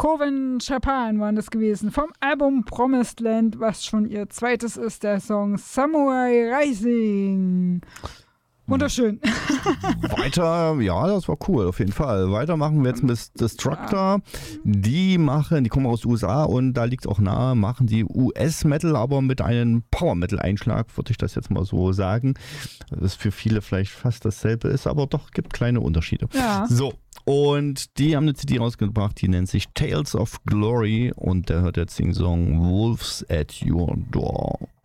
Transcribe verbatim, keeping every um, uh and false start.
Coven Japan waren das gewesen, vom Album Promised Land, was schon ihr zweites ist, der Song Samurai Rising. Wunderschön. Weiter, ja, das war cool, auf jeden Fall. Weiter machen wir jetzt mit Destructor. Die machen, die kommen aus den U S A und da liegt auch nahe, machen die U S-Metal, aber mit einem Power-Metal-Einschlag, würde ich das jetzt mal so sagen. Das für viele vielleicht fast dasselbe ist, aber doch gibt kleine Unterschiede. Ja. So, und die haben eine C D rausgebracht, die nennt sich Tales of Glory und der hört jetzt den Song Wolves at Your Door.